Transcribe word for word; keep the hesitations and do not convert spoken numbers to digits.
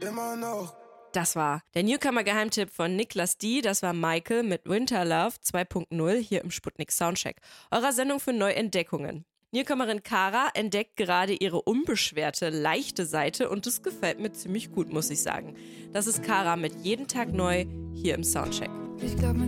immer noch. Das war der Newcomer-Geheimtipp von Niklas D. Das war Michael mit Winter Love zwei Punkt null hier im Sputnik Soundcheck, eurer Sendung für Neuentdeckungen. Newcomerin Kara entdeckt gerade ihre unbeschwerte, leichte Seite und das gefällt mir ziemlich gut, muss ich sagen. Das ist Kara mit Jeden Tag neu hier im Soundcheck. Ich glaub,